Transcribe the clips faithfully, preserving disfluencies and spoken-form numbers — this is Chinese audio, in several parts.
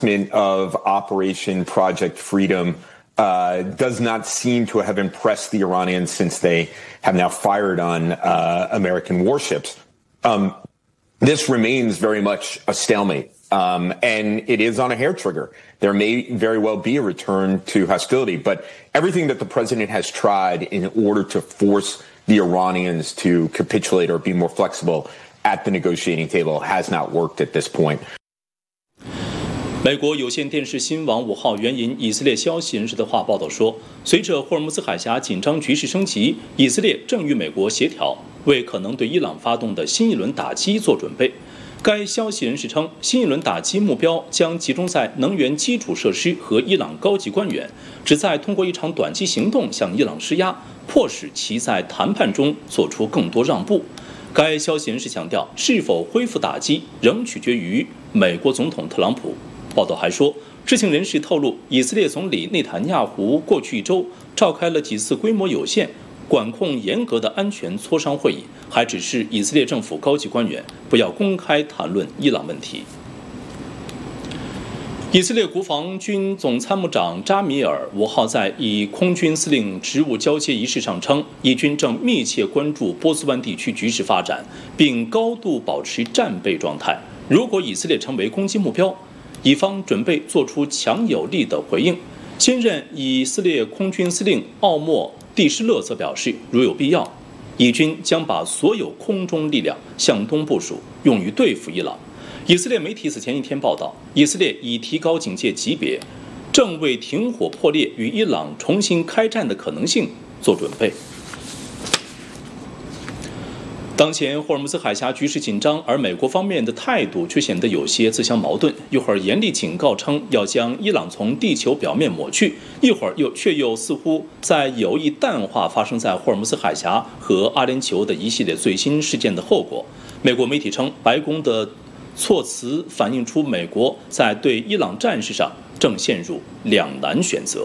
of Operation Project Freedom uh, does not seem to have impressed the Iranians since they have now fired on uh, American warships. Um, this remains very much a stalemate, um, and it is on a hair trigger. There may very well be a return to hostility, but everything that the president has tried in order to force the Iranians to capitulate or be more flexible at the negotiating table has not worked at this point. 美国有线电视新闻网五号援引以色列消息人士的话报道说，随着霍尔木兹海峡紧张局势升级，以色列正与美国协调，为可能对伊朗发动的新一轮打击做准备。该消息人士称，新一轮打击目标将集中在能源基础设施和伊朗高级官员，旨在通过一场短期行动向伊朗施压，迫使其在谈判中做出更多让步。该消息人士强调，是否恢复打击仍取决于美国总统特朗普。报道还说，知情人士透露，以色列总理内塔尼亚胡过去一周召开了几次规模有限、管控严格的安全磋商会议，还指示以色列政府高级官员不要公开谈论伊朗问题。以色列国防军总参谋长扎米尔五号在以空军司令职务交接仪式上称，以军正密切关注波斯湾地区局势发展，并高度保持战备状态。如果以色列成为攻击目标，以方准备做出强有力的回应。现任以色列空军司令奥莫蒂施勒则表示，如有必要，以军将把所有空中力量向东部署，用于对付伊朗。以色列媒体此前一天报道，以色列已提高警戒级别，正为停火破裂与伊朗重新开战的可能性做准备。当前霍尔木兹海峡局势紧张，而美国方面的态度却显得有些自相矛盾。一会儿严厉警告称要将伊朗从地球表面抹去，一会儿又却又似乎在有意淡化发生在霍尔木兹海峡和阿联酋的一系列最新事件的后果。美国媒体称，白宫的措辞反映出美国在对伊朗战事上正陷入两难选择。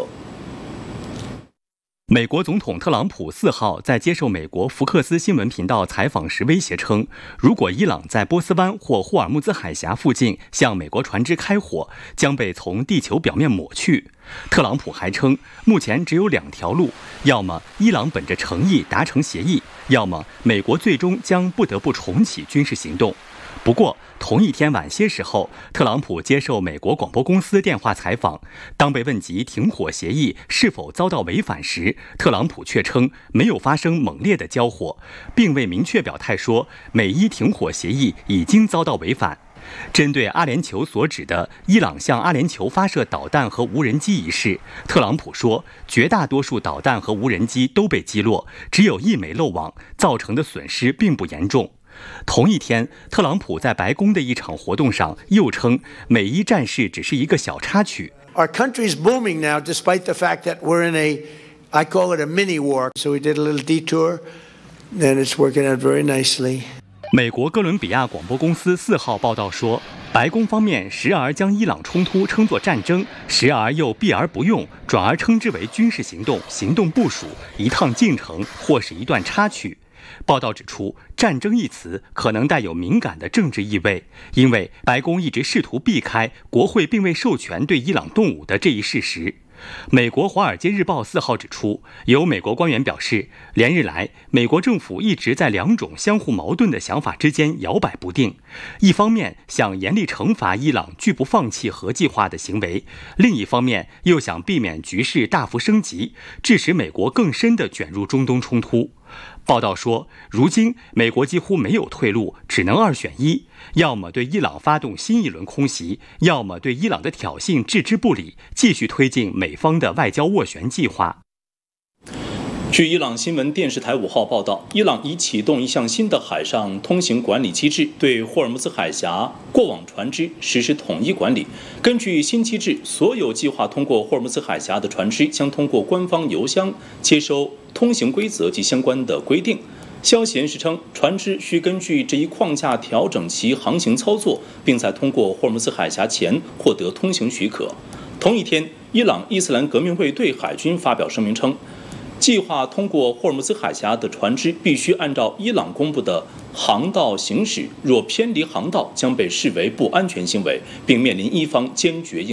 美国总统特朗普四号在接受美国福克斯新闻频道采访时威胁称，如果伊朗在波斯湾或霍尔木兹海峡附近向美国船只开火，将被从地球表面抹去。特朗普还称，目前只有两条路，要么伊朗本着诚意达成协议，要么美国最终将不得不重启军事行动。不过，同一天晚些时候，特朗普接受美国广播公司电话采访，当被问及停火协议是否遭到违反时，特朗普却称没有发生猛烈的交火，并未明确表态说美伊停火协议已经遭到违反。针对阿联酋所指的伊朗向阿联酋发射导弹和无人机一事，特朗普说，绝大多数导弹和无人机都被击落，只有一枚漏网，造成的损失并不严重。同一天，特朗普在白宫的一场活动上又称，美伊战事只是一个小插曲。 Our country is booming now, despite the fact that we're in a, I call it a mini war. So we did a little detour, and it's working out very nicely. 美国哥伦比亚广播公司四号报道说，白宫方面时而将伊朗冲突称作战争，时而又避而不用，转而称之为军事行动、行动部署、一趟进程或是一段插曲。报道指出，战争一词可能带有敏感的政治意味，因为白宫一直试图避开国会并未授权对伊朗动武的这一事实。美国《华尔街日报》四号指出，有美国官员表示，连日来，美国政府一直在两种相互矛盾的想法之间摇摆不定：一方面想严厉惩罚伊朗拒不放弃核计划的行为，另一方面又想避免局势大幅升级，致使美国更深地卷入中东冲突。报道说，如今美国几乎没有退路，只能二选一，要么对伊朗发动新一轮空袭，要么对伊朗的挑衅置之不理，继续推进美方的外交斡旋计划。 据伊朗新闻电视台五号报道，伊朗已启动一项新的海上通行管理机制，对霍尔木兹海峡过往船只实施统一管理。根据新机制，所有计划通过霍尔木兹海峡的船只将通过官方邮箱接收通行规则及相关的规定。消息人士称，船只需根据这一框架调整其航行操作，并在通过霍尔木兹海峡前获得通行许可。同一天，伊朗伊斯兰革命卫队海军发表声明称，计划通过霍尔木兹海峡的船只必须按照伊朗公布的航道行驶，若偏离航道将被视为不安全行为，并面临伊方坚决应